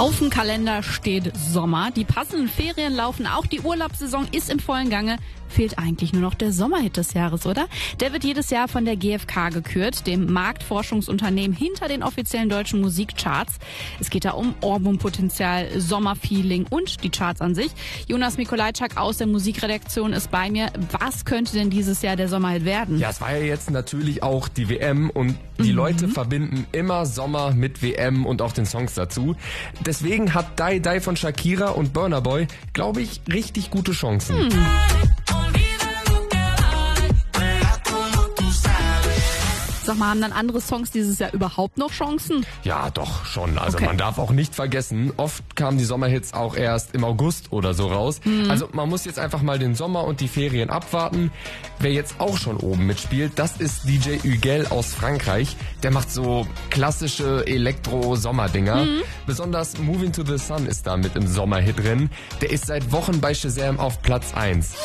Auf dem Kalender steht Sommer. Die passenden Ferien laufen auch. Die Urlaubssaison ist im vollen Gange. Fehlt eigentlich nur noch der Sommerhit des Jahres, oder? Der wird jedes Jahr von der GfK gekürt, dem Marktforschungsunternehmen hinter den offiziellen deutschen Musikcharts. Es geht da um Ohrwurmpotenzial, Sommerfeeling und die Charts an sich. Jonas Mikolajczak aus der Musikredaktion ist bei mir. Was könnte denn dieses Jahr der Sommerhit werden? Ja, es war ja jetzt natürlich auch die WM und die Leute verbinden immer Sommer mit WM und auch den Songs dazu. Deswegen hat Die Die von Shakira und Burna Boy, glaube ich, richtig gute Chancen. Sag mal, haben dann andere Songs dieses Jahr überhaupt noch Chancen? Ja, doch, schon. Also Okay. man darf auch nicht vergessen, oft kamen die Sommerhits auch erst im August oder so raus. Also man muss jetzt einfach mal den Sommer und die Ferien abwarten. Wer jetzt auch schon oben mitspielt, das ist DJ Hugel aus Frankreich. Der macht so klassische Elektro-Sommerdinger. Besonders Moving to the Sun ist da mit im Sommerhit drin. Der ist seit Wochen bei Shazam auf Platz 1.